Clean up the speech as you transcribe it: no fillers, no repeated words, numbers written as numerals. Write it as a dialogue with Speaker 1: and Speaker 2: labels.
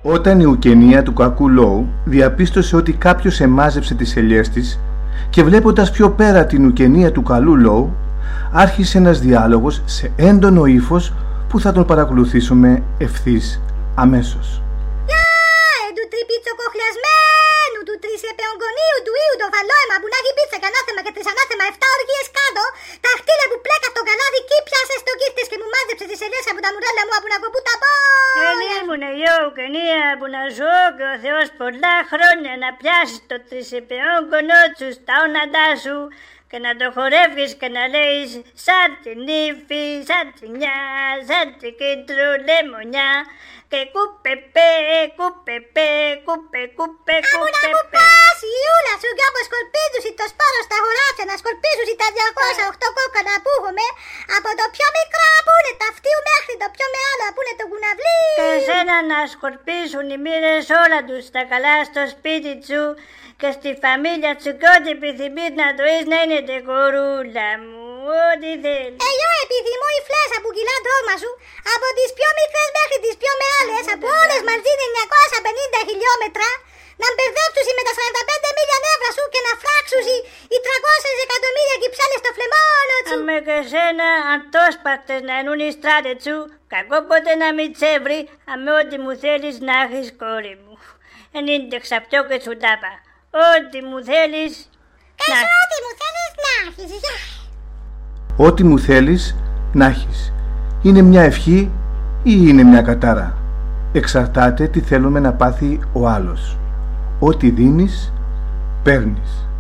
Speaker 1: Όταν η ουκενία του κακού Λόου διαπίστωσε ότι κάποιος εμάζεψε τις ελιές της και βλέποντας πιο πέρα την ουκενία του καλού Λόου, άρχισε ένας διάλογος σε έντονο ύφος που θα τον παρακολουθήσουμε ευθύς αμέσως.
Speaker 2: Του τριπιτσοκοχλιασμένου, του τρισεπαιογγονίου, του ήου, το φαλόεμα που να έχει πίτσα και ανάθεμα και τρισανάθεμα 7 οργίες κάτω, τα χτύλια που πλέκα στο καλάδι κι πιάσε στο κίχτες και μου μάζεψε τις ελιές από τα μουρέλα μου από να κοπού τα πω.
Speaker 3: Ήμουν εγώ ουκενία που να ζω και ο Θεός πολλά χρόνια να πιάσεις το τρισεπαιόγγονό σου στα όναντά σου και να το χορεύεις και να λέεις σαν την ύφη, σαν την νιά, σαν την κέντρο λεμονιά και κούπεπε, κούπεπε, κούπε, κούπε, κούπε.
Speaker 2: Να μου πας Ιούλα σου κι όπως σκορπίζουσι το σπόρο στα χωράφια να σκορπίζουσι τα 208 κόκκανα που έχουμε, από το πιο μικρό που είναι τα αυτίου μέχρι το πιο μεγάλο που είναι το κουναβλί.
Speaker 3: Και εσένα να σκορπίσουν οι μοίρες όλα τους τα καλά στο σπίτι σου και στη φαμίλια σου και ό,τι επιθυμείς να το είσαι να είναι τεκορούλα μου, ό,τι θέλεις.
Speaker 2: Εγώ επιθυμώ η φλέσσα που κυλά το όμα σου, από τις πιο μικρές μέχρι τις πιο μεγάλες, από όλες μαζί 950 χιλιόμετρα, να μπερδέψουσι με τα 45 μίλια νεύρα σου και να φράξουσι οι 300 εκατομμύρια κυψέλες στο φλεμόνο σου.
Speaker 3: Αμέ και εσένα αν το σπακτες να ενούν οι στράτες σου, κακό ποτέ να μην τσέβρει, αμέ ό,τι μου θέλεις να έχεις κόρη μου. Εν είναι ξαπτώ και σου τάπα. Ό,τι μου θέλεις
Speaker 2: να έχεις. Ό,τι μου θέλεις να έχεις.
Speaker 1: Ό,τι μου θέλεις να έχεις. Είναι μια ευχή ή είναι μια κατάρα. Εξαρτάται τι θέλουμε να πάθει ο άλλος. Ό,τι δίνεις, παίρνεις.